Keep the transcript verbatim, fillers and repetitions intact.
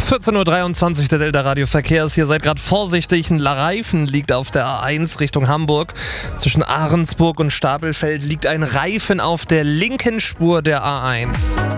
vierzehn Uhr dreiundzwanzig, der Delta Radio Verkehr ist hier. Seid gerade vorsichtig, ein Reifen liegt auf der A eins Richtung Hamburg. Zwischen Ahrensburg und Stapelfeld liegt ein Reifen auf der linken Spur der A eins.